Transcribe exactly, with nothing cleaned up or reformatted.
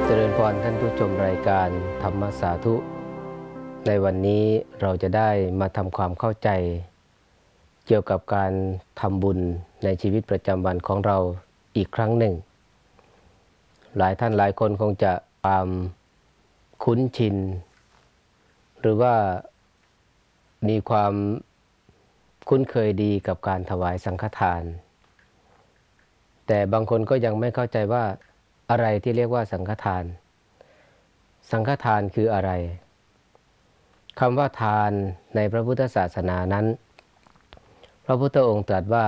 เจริญพรท่านผู้ชมรายการธรรมสาธุในวันนี้เราจะได้มาทำความเข้าใจเกี่ยวกับการทำบุญในชีวิตประจำวันของเราอีกครั้งหนึ่งหลายท่านหลายคนคงจะความคุ้นชินหรือว่ามีความคุ้นเคยดีกับการถวายสังฆทานแต่บางคนก็ยังไม่เข้าใจว่าอะไรที่เรียกว่าสังฆทานสังฆทานคืออะไรคำว่าทานในพระพุทธศาสนานั้นพระพุทธองค์ตรัสว่า